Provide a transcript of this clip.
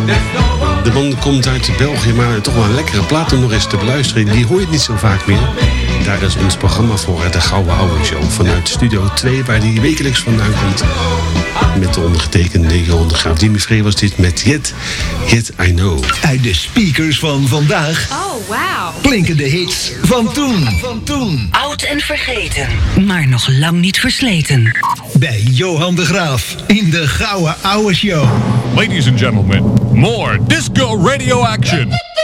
De man komt uit België, maar toch wel een lekkere plaat om nog eens te beluisteren. Die hoor je niet zo vaak meer. Daar is ons programma voor, de Gouden Ouwe Show. Vanuit Studio 2, waar die wekelijks vandaan komt. Met de ondergetekende Johan de Graaf. Dimi Vree was dit met Yet I Know. Uit de speakers van vandaag. Oh, wauw. Klinken de hits van toen. Oud en vergeten, maar nog lang niet versleten. Bij Johan de Graaf in de Gouden Ouwe Show. Ladies and gentlemen, more disco radio action.